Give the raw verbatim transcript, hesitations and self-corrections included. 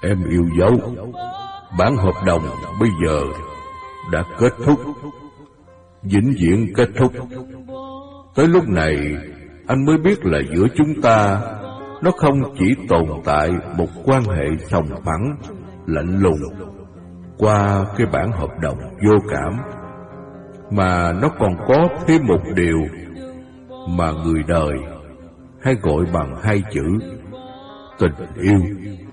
Em yêu dấu, bản hợp đồng bây giờ đã kết thúc, vĩnh viễn kết thúc. Tới lúc này anh mới biết là giữa chúng ta nó không chỉ tồn tại một quan hệ sòng phẳng, lạnh lùng qua cái bản hợp đồng vô cảm, mà nó còn có thêm một điều mà người đời hay gọi bằng hai chữ tình yêu.